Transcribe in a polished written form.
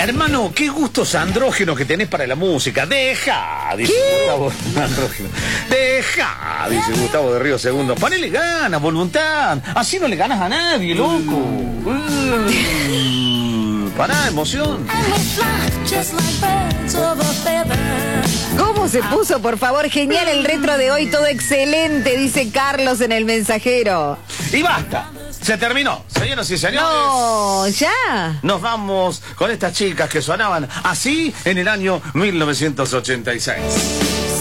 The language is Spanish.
Hermano, qué gustos andrógenos que tenés para la música. Deja, dice Gustavo. Andrógeno. Deja, dice Gustavo de Río Segundo. Ponele ganas, voluntad. Así no le ganas a nadie, loco. Pará, emoción. ¿Cómo se puso, por favor? Genial el retro de hoy, todo excelente, dice Carlos en el mensajero. Y basta. Se terminó, señoras y señores. No, ya. Nos vamos con estas chicas que sonaban así en el año 1986.